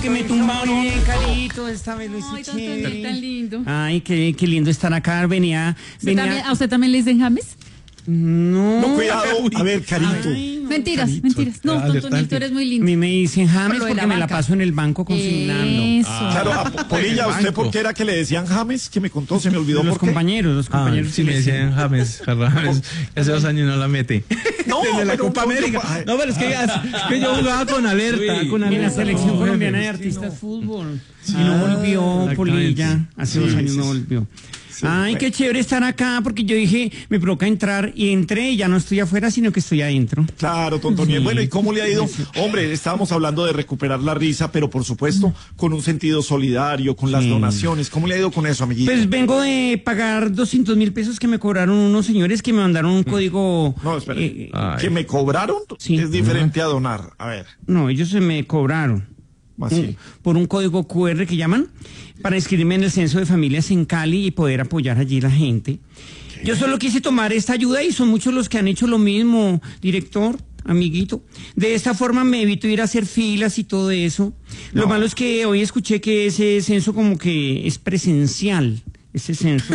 porque me tumbaron bien carito, esta vez lo hice Ay, chévere. tan lindo. Ay, qué lindo estar acá, venía... ¿A usted también le dicen James? No, No, cuidado, a ver, carito. Ay, no. Mentiras. No, Tontonil, tú eres muy A lindo. mí me dicen James Por lo de la porque me la banca. paso en el banco consignando. Eso. Claro, Polilla, ¿usted por qué era que le decían James? Que me contó, se me olvidó Los por qué. compañeros Sí, me decían James. Hace 2 años no la mete. No, Desde la pero Copa no, América. ay. No, pero es que yo jugaba con alerta. En la selección colombiana de artistas de fútbol. Y no volvió, Polilla. Hace 2 años no volvió. Ay, qué chévere estar acá, porque yo dije, me provoca entrar, y entré, y ya no estoy afuera, sino que estoy adentro. Claro, Tontoniel. Bueno, ¿y cómo le ha ido? Hombre, estábamos hablando de recuperar la risa, pero por supuesto, con un sentido solidario, con las donaciones. ¿Cómo le ha ido con eso, amiguito? Pues vengo de pagar 200.000 pesos que me cobraron unos señores que me mandaron un código. No, espera. Ay. ¿Que me cobraron? Sí. Es diferente a donar. A ver, No, ellos se me cobraron. así. Por un código QR que llaman, para inscribirme en el censo de familias en Cali y poder apoyar allí la gente. Yo solo quise tomar esta ayuda y son muchos los que han hecho lo mismo, director, amiguito. De esta forma me evito ir a hacer filas y todo eso. Lo malo es que hoy escuché que ese censo como que es presencial, ese censo.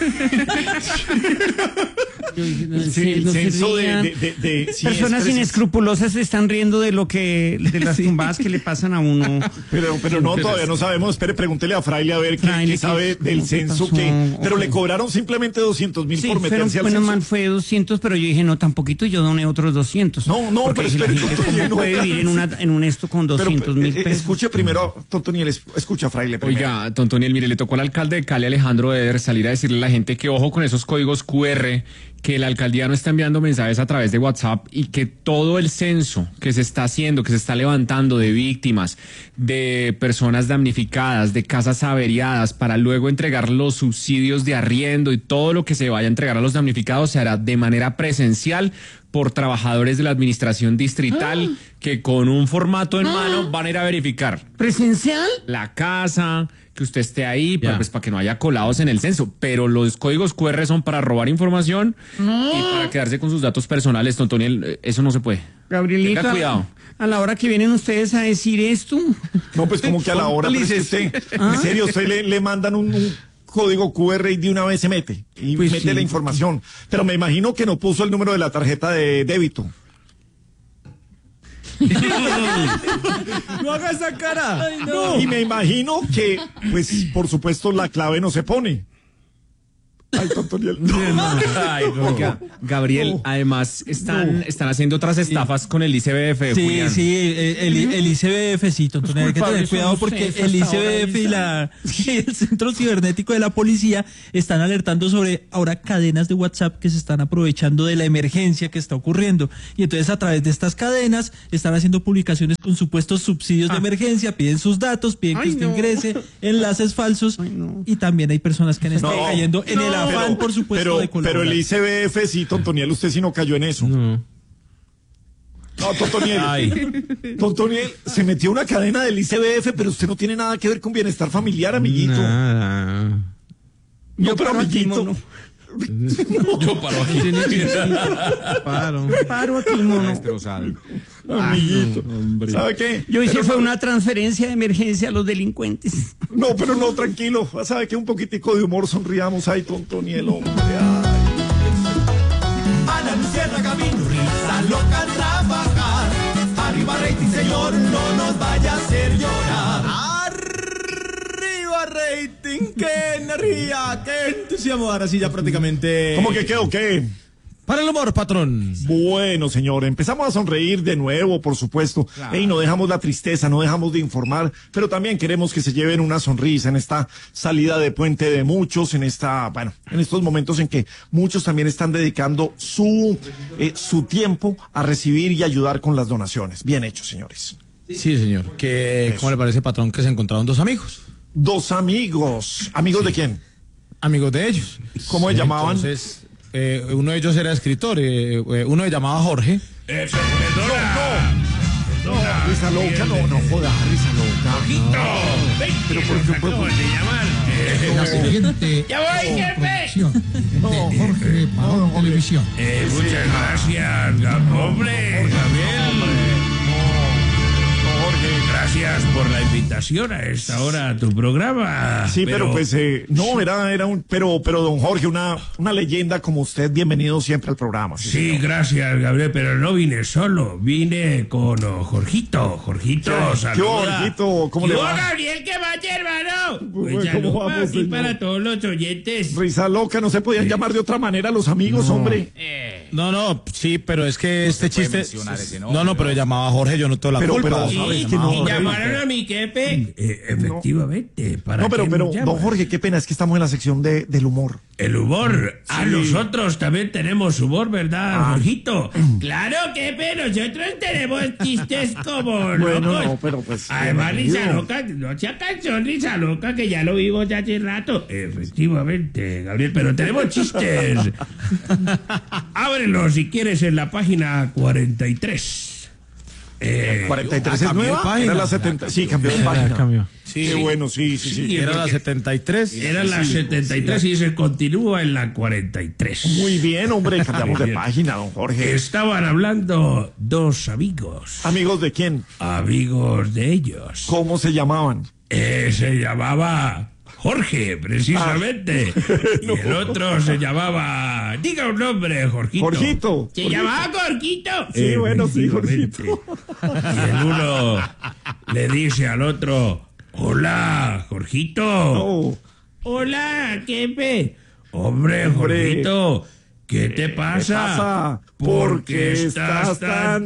Yo dije, no, Sí, el no se censo rían. sí, Personas es inescrupulosas se están riendo de lo que, de las tumbadas que le pasan a uno. Pero no, todavía no sabemos. Espere, pregúntele a Fraile a ver Fraile, qué sabe ¿qué del censo pasó? que. Pero le cobraron simplemente 200.000 Sí, por meterse al menos censo. mal fue 200, pero yo dije, no, tan poquito, y yo doné otros 200. No, porque pero si la espere, gente Tontoniel, ¿cómo puede no. vivir en un esto con 200.000 pesos? Escuche primero, Tontoniel, escucha, Fraile, primero. Oiga, Tontoniel, mire, le tocó al alcalde de Cali, Alejandro Eder, salir a decirle a la gente que ojo con esos códigos QR, que la alcaldía no está enviando mensajes a través de WhatsApp y que todo el censo que se está haciendo, que se está levantando de víctimas, de personas damnificadas, de casas averiadas, para luego entregar los subsidios de arriendo y todo lo que se vaya a entregar a los damnificados se hará de manera presencial por trabajadores de la administración distrital que con un formato en mano van a ir a verificar ¿Presencial? la casa, que usted esté ahí, pues para que no haya colados en el censo. Pero los códigos QR son para robar información y para quedarse con sus datos personales, Tontoniel. Eso no se puede. Gabrielito, Tenga cuidado. a la hora que vienen ustedes a decir esto, No, pues como que a la hora, pero es que usted, en serio, usted le mandan un código QR y de una vez se mete y Pues mete sí. la información. Pero me imagino que no puso el número de la tarjeta de débito. No haga esa cara. Y me imagino que, pues, por supuesto, la clave no se pone. Ay, Tontoniel. Ay, oiga, Gabriel, además están haciendo otras estafas con el ICBF, Sí, Julián. sí, el ICBF, sí, Tontonel, hay que tener culpables cuidado son porque ustedes el hasta ahora, ICBF y el Centro Cibernético de la Policía están alertando sobre ahora cadenas de WhatsApp que se están aprovechando de la emergencia que está ocurriendo. Y entonces a través de estas cadenas están haciendo publicaciones con supuestos subsidios de emergencia, piden sus datos, piden que usted ingrese, enlaces falsos, y también hay personas que han estado No, cayendo en el afán, por supuesto, de colaborar. pero el ICBF, sí, Tontoniel, usted sí no cayó en eso. No, Tontoniel. Tontoniel, se metió una cadena del ICBF, pero usted no tiene nada que ver con bienestar familiar, amiguito. Nada. No, pero paro aquí, amiguito. mono. Yo paro aquí. Paro aquí, mono. Destrozado. Amiguito. ¿Sabe qué? Yo hice Pero fue no- una transferencia de emergencia a los delincuentes. No, pero no, tranquilo. ¿Sabe qué? Un poquitico de humor, sonriamos. Ay, Tontoniel, hombre. Ay. Ana Luciana Camino, risa loca trabajar. Arriba rating, señor, no nos vaya a hacer llorar. Arriba rating, qué energía, qué entusiasmo. Ahora sí ya prácticamente. ¿Cómo que qué o qué? Para el humor, patrón. Bueno, señor, empezamos a sonreír de nuevo, por supuesto. Y no dejamos la tristeza, no dejamos de informar, pero también queremos que se lleven una sonrisa en esta salida de puente de muchos, en estos momentos en que muchos también están dedicando su tiempo a recibir y ayudar con las donaciones. Bien hecho, señores. Sí, señor. ¿Cómo le parece, patrón, que se encontraron 2 amigos? 2 amigos. ¿Amigos de quién? Amigos de ellos. ¿Cómo se llamaban? Entonces, uno de ellos era escritor, uno se llamaba Jorge. No, risa loca, no joda, risa loca. Pero por supuesto. La siguiente producción de Jorge Parón Televisión. Muchas gracias, hombre, Gabriel. Jorge. Gracias por la invitación a esta hora a tu programa. Sí, pero pues, no, era un, pero don Jorge, una leyenda como usted, bienvenido siempre al programa. Sí, gracias, Gabriel, pero no vine solo, vine con Jorgito. Jorgito, saluda. ¿Qué Jorgito? ¿Cómo le va? Gabriel, ¿qué va, hermano? Pues, Pues ¿cómo saluda vamos, aquí señor? para todos los oyentes. Risa loca, no se podían llamar de otra manera los amigos, hombre. No, sí, pero es que este chiste... No, pero llamaba a Jorge, yo no tengo la culpa. Pero, Y, ¿sabes que no, y llamaron a mi jefe. Efectivamente. ¿Para No, pero, qué nos don llaman? Jorge, qué pena, es que estamos en la sección del humor. El humor. A Sí. nosotros también tenemos humor, ¿verdad, Jorgito? Claro que nosotros tenemos chistes como Bueno, locos. no, pero pues, Además, bienvenido. Risa Loca, no sea canción Risa Loca, que ya lo vimos ya hace rato. Efectivamente, Gabriel, pero tenemos chistes. Ábrelo si quieres en la página 43. 43 es cambió de nueva, página. era la 70, sí, cambió de página. Cambió. Sí, Qué bueno, sí. Era la porque 73. Era la 73 y se continúa en la 43. Muy bien, hombre, cambiamos de Bien. página, don Jorge. Estaban hablando dos amigos. ¿Amigos de quién? Amigos de ellos. ¿Cómo se llamaban? Se llamaba Jorge, precisamente. Y el otro se llamaba... Diga un nombre, Jorgito. Jorgito. Se llamaba Jorgito. Sí, bueno, sí, Efectivamente. Y el uno le dice al otro... Hola, Jorgito. Oh, Hola, jefe. Hombre, Jorgito, ¿qué te pasa? ¿Por qué estás tan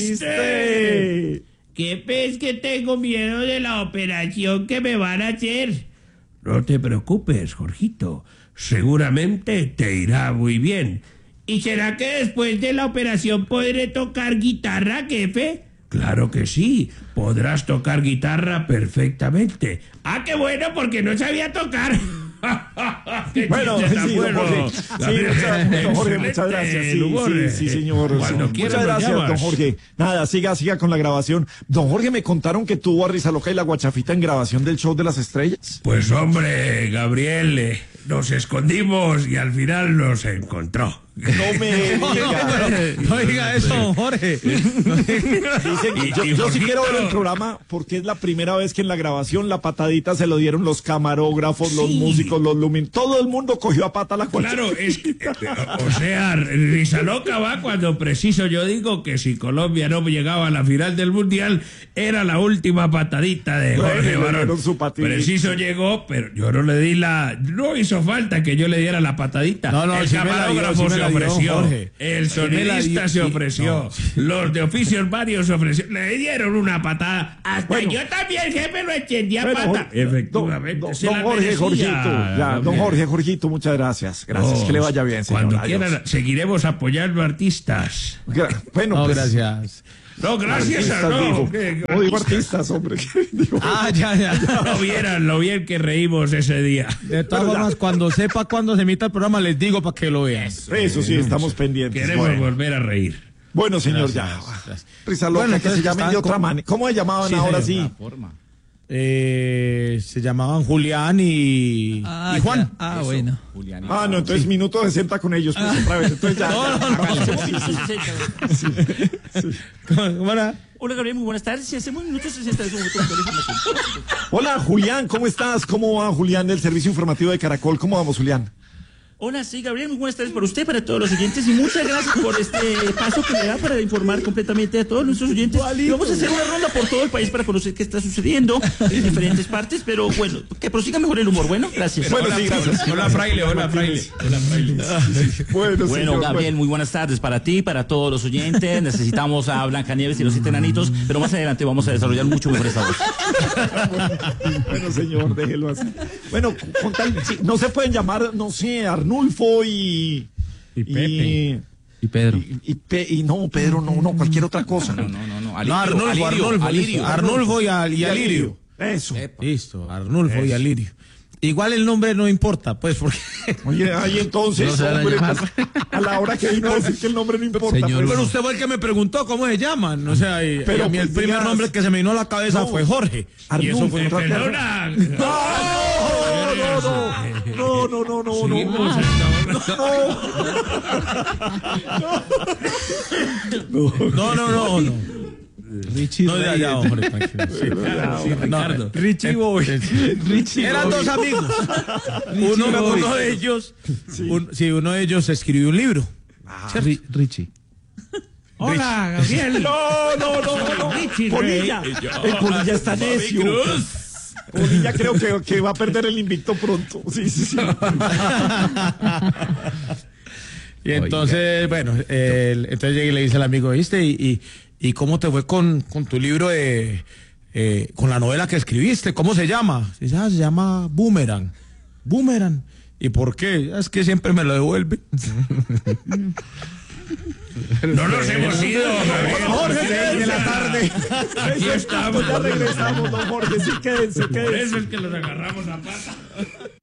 triste? Jefe, es que tengo miedo de la operación que me van a hacer. No te preocupes, Jorgito. Seguramente te irá muy bien. ¿Y será que después de la operación podré tocar guitarra, jefe? Claro que sí, podrás tocar guitarra perfectamente. ¡Ah, qué bueno! Porque no sabía tocar. ¡Qué Bueno, chiste tan sí, don bueno! Jorge. Sí, Gabriel, don Jorge, muchas excelente gracias. el humor, Sí, señor. Cuando Sí. quieras Muchas nos gracias, don llamas. Jorge. Nada, siga con la grabación. Don Jorge, me contaron que tuvo a Risa Loca y la Guachafita en grabación del Show de las Estrellas. Pues hombre, Gabriel, nos escondimos y al final nos encontró. No me diga. No diga eso, don Jorge. Dicen que yo sí Jorgito. quiero ver el programa porque es la primera vez que en la grabación la patadita se lo dieron los camarógrafos, los músicos, los lumin. Todo el mundo cogió a pata la Guachafita. Claro, es que, o sea, Risa Loca va cuando preciso yo digo que si Colombia no llegaba a la final del Mundial, era la última patadita de Bueno, Jorge le Barón. dieron su patadita. Preciso llegó, pero yo no le di no hizo falta que yo le diera la patadita. No, el sí me la dio, camarógrafo sí me se la dio, ofreció, Jorge. el Sí me la sonidista dio, se sí. ofreció, los de oficios varios se ofrecieron, le dieron una patada. Hasta Bueno. yo también, jefe, lo extendía Bueno, pata. Jorge, Efectivamente, don se la Jorge, merecía, Jorgito, ya, don Gabriel. Jorge, Jorgito, muchas gracias. Gracias, No, que le vaya bien, señor. Cuando Adiós. quieran, seguiremos apoyando artistas. Bueno, No, pues, gracias. No, gracias a artistas, no. dijo. que- No digo artistas, hombre. Digo, Ya. No vieran lo bien que reímos ese día. De todas formas, cuando sepa cuándo se emita el programa, les digo para que lo vean. eso sí, estamos pendientes. Queremos Bueno, volver a reír. Bueno, señor, Gracias, ya. gracias. Risa loca, Bueno, que se entonces llamen de están otra con- manera. ¿Cómo se llamaban Sí, ahora señor. sí? Se llamaban Julián y Juan. Bueno. Ah, no, entonces minuto 60 con ellos, pues otra vez. Entonces ya. ¿Cómo era? Hola Gabriel, muy buenas tardes. Si hacemos minutos 60 es un momento de toda la información. Hola, Julián, ¿cómo estás? ¿Cómo va, Julián, del Servicio Informativo de Caracol? ¿Cómo vamos, Julián? Hola, sí, Gabriel, muy buenas tardes para usted, para todos los oyentes y muchas gracias por este paso que le da para informar completamente a todos nuestros oyentes. Y vamos a hacer una ronda por todo el país para conocer qué está sucediendo en diferentes partes, pero bueno, que prosiga mejor el humor. Bueno, gracias. Bueno, sí, gracias. Hola, fraile, hola, fraile. Bueno, Bueno, señor, Gabriel, muy buenas tardes para ti, para todos los oyentes. Necesitamos a Blancanieves y los 7 enanitos, pero más adelante vamos a desarrollar mucho mejor esta voz. Bueno, señor, déjelo así. Bueno, con tal, sí, no se pueden llamar, no sé, Arnulfo y Pepe. Y Pedro. y no, Pedro, no, cualquier otra cosa. No. No, Arnulfo y Alirio. Eso. Listo, Arnulfo y Alirio. Igual el nombre no importa, pues, porque... Oye, ahí entonces, No se van a hombre, llamar. pues, a la hora que vino a decir que el nombre no importa. Señor, pues. Pero usted fue el que me preguntó cómo se llaman. O sea, y Pero a mí el pues primer digas- nombre que se me vino a la cabeza No. fue Jorge. Y eso fue otra cosa. Perdona. No. Seguimos No. Richie. No, ya, hombre, tranquilo. Sí, Ricardo. Richie Boy. Eran dos amigos. Uno de ellos, uno de ellos escribió un libro. Richie. Hola, Gabriel. No. Richie Polilla. El Polilla está necio. Polilla creo que va a perder el invicto pronto. Sí. Y entonces, bueno, entonces llegué y le dice al amigo, ¿viste? ¿Y cómo te fue con tu libro con la novela que escribiste? ¿Cómo se llama? Dice, se llama Boomerang. Boomerang. ¿Y por qué? Es que siempre me lo devuelve. No nos hemos ido. Jorge, de la tarde. Aquí estamos. Ya regresamos, don Jorge. Sí, quédense. Por eso es que los agarramos a pata.